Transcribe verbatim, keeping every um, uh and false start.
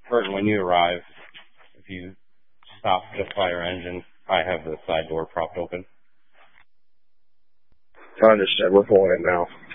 Burton, when you arrive, if you stop the fire engine, I have the side door propped open. Understood. We're pulling it now.